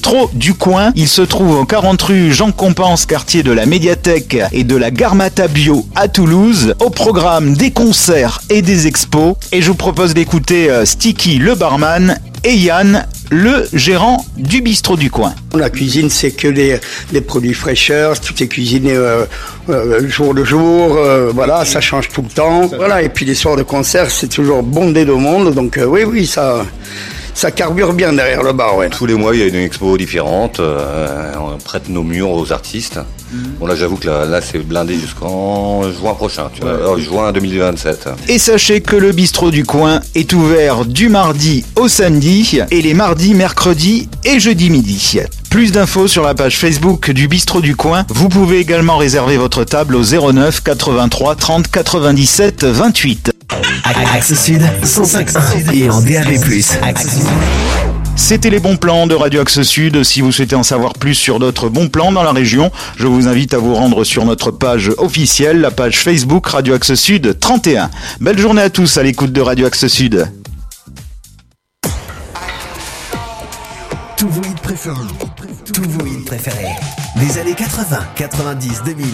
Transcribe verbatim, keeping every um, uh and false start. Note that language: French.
bistrot du coin. Il se trouve au quarante rue Jean Compense, quartier de la Médiathèque et de la Garmata Bio à Toulouse. Au programme des concerts et des expos. Et je vous propose d'écouter Sticky le barman et Yann, le gérant du bistrot du coin. La cuisine, c'est que des, des produits fraîcheurs, tout est cuisiné euh, euh, jour le jour, euh, voilà, ça change tout le temps. Voilà, et puis les soirs de concert, c'est toujours bondé de monde, donc euh, oui, oui, ça... Ça carbure bien derrière le bar, ouais. Tous les mois, il y a une expo différente. Euh, on prête nos murs aux artistes. Mmh. Bon, là, j'avoue que là, là c'est blindé jusqu'en juin prochain. Tu vois, alors, juin deux mille vingt-sept. Et sachez que le bistrot du coin est ouvert du mardi au samedi et les mardis, mercredis et jeudi midi. Plus d'infos sur la page Facebook du bistrot du coin. Vous pouvez également réserver votre table au zéro neuf quatre-vingt-trois trente quatre-vingt-dix-sept vingt-huit. Axe Sud, cent cinq point un et en D A B plus. C'était les bons plans de Radio Axe Sud. Si vous souhaitez en savoir plus sur d'autres bons plans dans la région, je vous invite à vous rendre sur notre page officielle, la page Facebook Radio Axe Sud trente et un. Belle journée à tous à l'écoute de Radio Axe Sud. Tous vos hits préférés. Tous vos hits préférés. Des années quatre-vingts, quatre-vingt-dix, deux mille.